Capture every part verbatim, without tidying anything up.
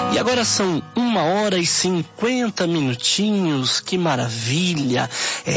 E agora são uma hora e cinquenta minutinhos, que maravilha!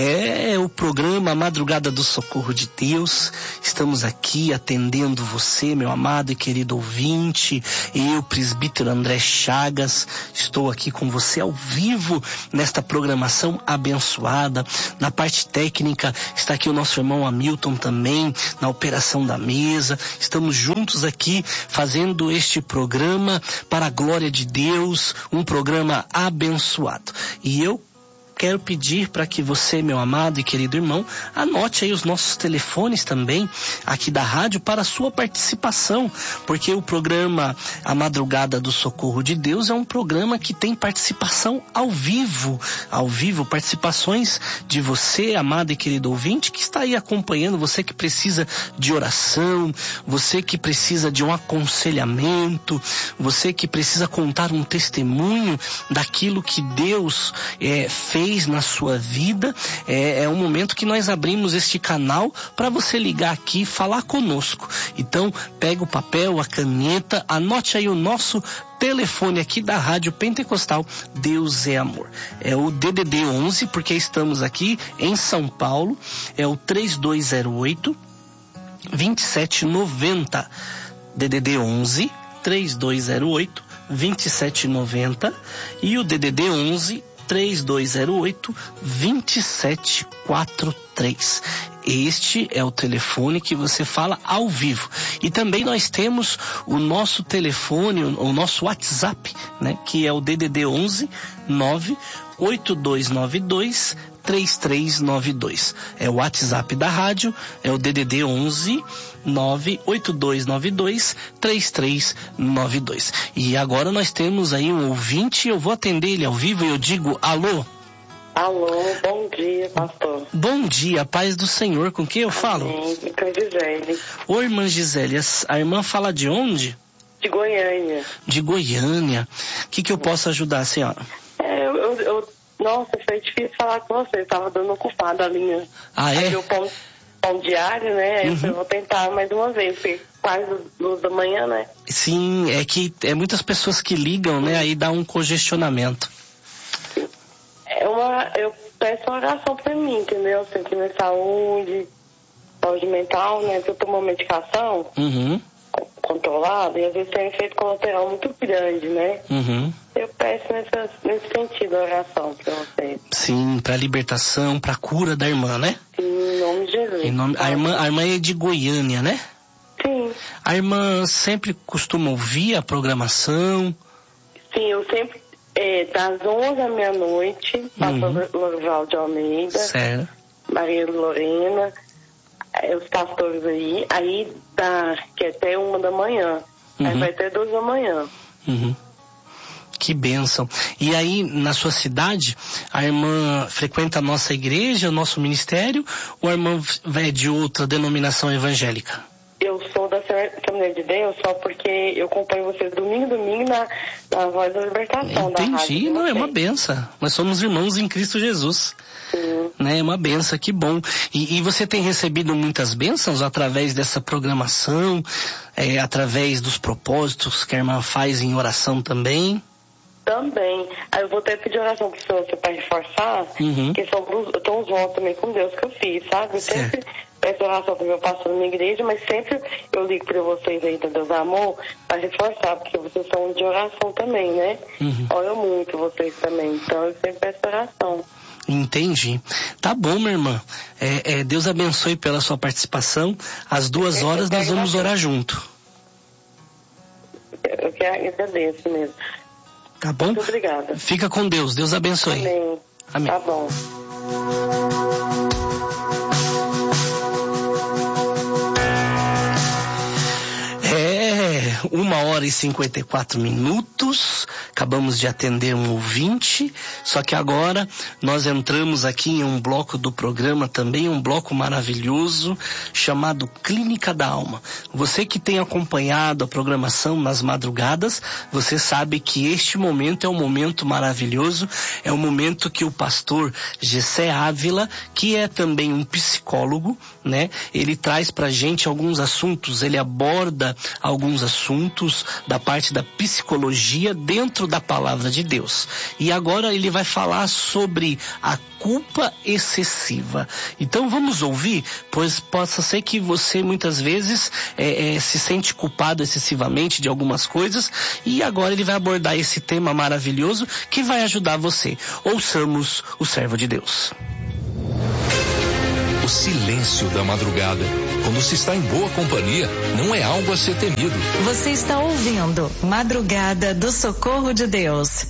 É o programa Madrugada do Socorro de Deus. Estamos aqui atendendo você, meu amado e querido ouvinte. Eu, presbítero André Chagas, estou aqui com você ao vivo nesta programação abençoada. Na parte técnica está aqui o nosso irmão Hamilton também, na operação da mesa. Estamos juntos aqui fazendo este programa para a glória de Deus, um programa abençoado. E eu quero pedir para que você, meu amado e querido irmão, anote aí os nossos telefones também aqui da rádio para a sua participação, porque o programa A Madrugada do Socorro de Deus é um programa que tem participação ao vivo, ao vivo, participações de você, amado e querido ouvinte, que está aí acompanhando, você que precisa de oração, você que precisa de um aconselhamento, você que precisa contar um testemunho daquilo que Deus é, fez na sua vida. É, é um momento que nós abrimos este canal para você ligar aqui e falar conosco. Então, pega o papel, a caneta, anote aí o nosso telefone aqui da Rádio Pentecostal Deus é Amor. É o D D D onze, porque estamos aqui em São Paulo. É o três dois zero oito, dois sete nove zero. D D D onze, três dois zero oito, dois sete nove zero. E o D D D onze, três dois zero oito, dois sete quatro três. Este é o telefone que você fala ao vivo. E também nós temos o nosso telefone, o nosso WhatsApp, né, que é o D D D onze nove oito dois nove dois três três nove dois. É o WhatsApp da rádio, é o D D D onze nove oito dois nove dois três três nove dois. E agora nós temos aí um ouvinte, eu vou atender ele ao vivo e eu digo alô. Alô, bom dia, pastor. Bom dia, paz do Senhor, com quem eu falo? Amém, com a Gisele. Oi, irmã Gisele, a irmã fala de onde? De Goiânia. De Goiânia. O que que eu posso ajudar a senhora? É, eu, eu, eu nossa, foi difícil falar com você, eu tava dando ocupada a linha. Ah, é? Aí o pão, pão diário, né, uhum. Eu vou tentar mais uma vez, porque quase duas da manhã, né? Sim, é que é muitas pessoas que ligam, né, aí dá um congestionamento. É uma, eu peço uma oração pra mim, entendeu? Sentir minha saúde, saúde mental, né? Eu tomo uma medicação uhum. controlada e às vezes tem um efeito colateral muito grande, né? Uhum. Eu peço nessa, nesse sentido a oração pra vocês. Sim, pra libertação, pra cura da irmã, né? Sim, em nome de Jesus. Em nome, a, irmã, a irmã é de Goiânia, né? Sim. A irmã sempre costuma ouvir a programação? Sim, eu sempre... É, das onze à meia-noite, pastor uhum. Lorival de Almeida, certo. Maria Lorena, é, os pastores aí, aí dá, que é até uma da manhã, uhum. aí vai até duas da manhã. Uhum. Que bênção. E aí, na sua cidade, a irmã frequenta a nossa igreja, o nosso ministério, ou a irmã é de outra denominação evangélica? Eu sou da Assembleia de Deus só porque eu acompanho vocês domingo, domingo na, na Voz da Libertação. Entendi, da rádio não, é uma benção. Nós somos irmãos em Cristo Jesus. Sim. Né? É uma benção, que bom. E, e você tem recebido muitas bênçãos através dessa programação, é, através dos propósitos que a irmã faz em oração também? Também. Aí eu vou até pedir oração para você para reforçar, uhum. que são, são uns votos também com Deus que eu fiz, sabe? Eu certo. sempre peço oração para o meu pastor na minha igreja, mas sempre eu ligo para vocês aí, Deus Amor, para reforçar, porque vocês são de oração também, né? Uhum. Olha muito vocês também, então eu sempre peço oração. Entendi. Tá bom, minha irmã. É, é, Deus abençoe pela sua participação. Às duas horas nós vamos orar junto. Eu que agradeço mesmo. Tá bom? Muito obrigada. Fica com Deus. Deus abençoe. Amém. Amém. Tá bom. É, uma hora e cinquenta e quatro minutos, acabamos de atender um ouvinte, só que agora nós entramos aqui em um bloco do programa também, um bloco maravilhoso, chamado Clínica da Alma. Você que tem acompanhado a programação nas madrugadas, você sabe que este momento é um momento maravilhoso, é um momento que o pastor Gessé Ávila, que é também um psicólogo, né, ele traz pra gente alguns assuntos, ele aborda alguns assuntos da parte da psicologia dia dentro da palavra de Deus. E agora ele vai falar sobre a culpa excessiva. Então vamos ouvir, pois possa ser que você muitas vezes é, é, se sente culpado excessivamente de algumas coisas, e agora ele vai abordar esse tema maravilhoso que vai ajudar você. Ouçamos o servo de Deus. O silêncio da madrugada, quando se está em boa companhia, não é algo a ser temido. Você está ouvindo Madrugada do Socorro de Deus.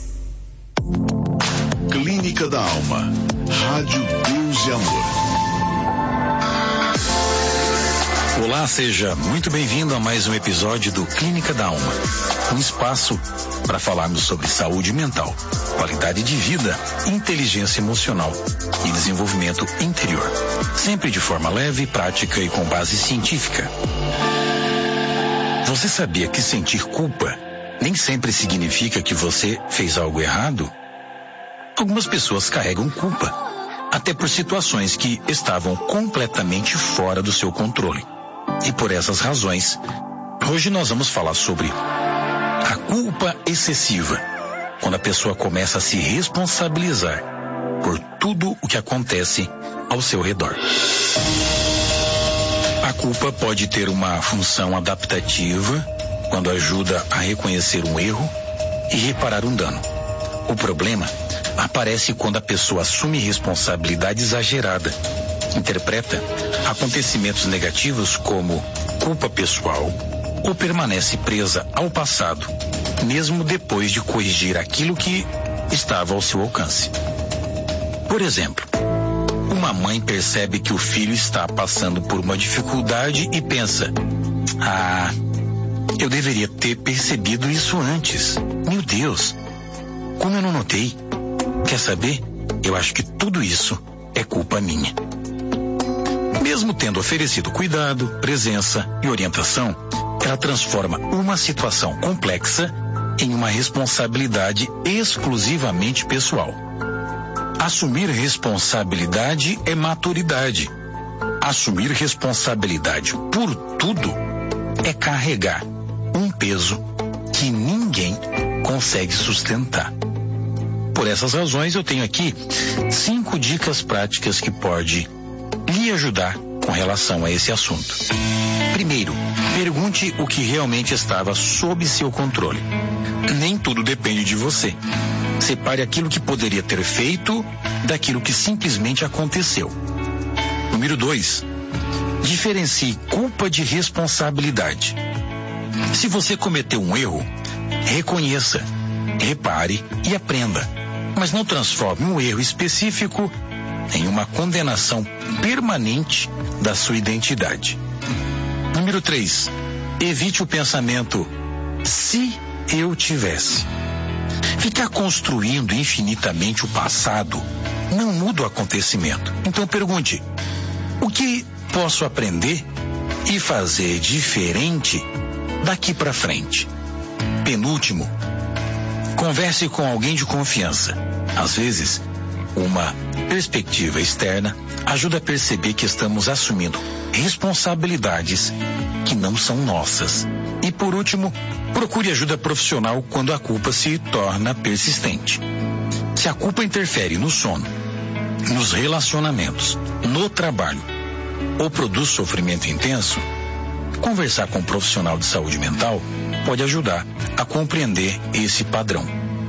Clínica da Alma. Rádio Deus e Amor. Olá, seja muito bem-vindo a mais um episódio do Clínica da Alma. Um espaço para falarmos sobre saúde mental, qualidade de vida, inteligência emocional e desenvolvimento interior. Sempre de forma leve, prática e com base científica. Você sabia que sentir culpa nem sempre significa que você fez algo errado? Algumas pessoas carregam culpa, até por situações que estavam completamente fora do seu controle. E por essas razões, hoje nós vamos falar sobre a culpa excessiva, quando a pessoa começa a se responsabilizar por tudo o que acontece ao seu redor. A culpa pode ter uma função adaptativa, quando ajuda a reconhecer um erro e reparar um dano. O problema aparece quando a pessoa assume responsabilidade exagerada, interpreta acontecimentos negativos como culpa pessoal ou permanece presa ao passado, mesmo depois de corrigir aquilo que estava ao seu alcance. Por exemplo, uma mãe percebe que o filho está passando por uma dificuldade e pensa: ah, eu deveria ter percebido isso antes. Meu Deus, como eu não notei? Quer saber? Eu acho que tudo isso é culpa minha. Mesmo tendo oferecido cuidado, presença e orientação, ela transforma uma situação complexa em uma responsabilidade exclusivamente pessoal. Assumir responsabilidade é maturidade. Assumir responsabilidade por tudo é carregar um peso que ninguém consegue sustentar. Por essas razões, eu tenho aqui cinco dicas práticas que pode lhe ajudar com relação a esse assunto. Primeiro, pergunte o que realmente estava sob seu controle. Nem tudo depende de você. Separe aquilo que poderia ter feito daquilo que simplesmente aconteceu. Número dois, diferencie culpa de responsabilidade. Se você cometeu um erro, reconheça, repare e aprenda. Mas não transforme um erro específico em uma condenação permanente da sua identidade. Número três, evite o pensamento se eu tivesse. Ficar construindo infinitamente o passado não muda o acontecimento. Então pergunte: o que posso aprender e fazer diferente daqui para frente? Penúltimo, converse com alguém de confiança. Às vezes, uma perspectiva externa ajuda a perceber que estamos assumindo responsabilidades que não são nossas. E por último, procure ajuda profissional quando a culpa se torna persistente. Se a culpa interfere no sono, nos relacionamentos, no trabalho ou produz sofrimento intenso, conversar com um profissional de saúde mental pode ajudar a compreender esse padrão.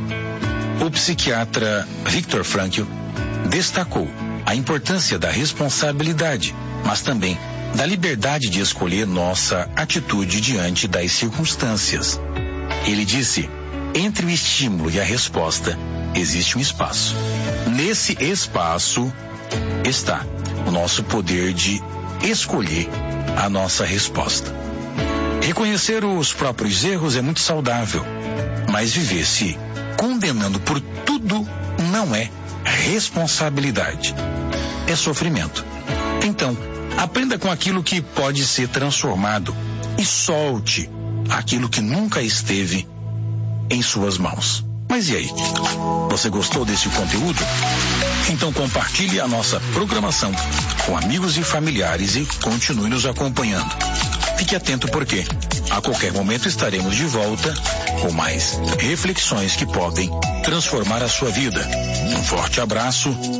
O psiquiatra Viktor Frankl destacou a importância da responsabilidade, mas também da liberdade de escolher nossa atitude diante das circunstâncias. Ele disse: entre o estímulo e a resposta existe um espaço. Nesse espaço está o nosso poder de escolher a nossa resposta. Reconhecer os próprios erros é muito saudável, mas viver se condenando por tudo não é responsabilidade, é sofrimento. Então, aprenda com aquilo que pode ser transformado e solte aquilo que nunca esteve em suas mãos. Mas e aí? Você gostou desse conteúdo? Então compartilhe a nossa programação com amigos e familiares e continue nos acompanhando. Fique atento porque A qualquer momento estaremos de volta com mais reflexões que podem transformar a sua vida. Um forte abraço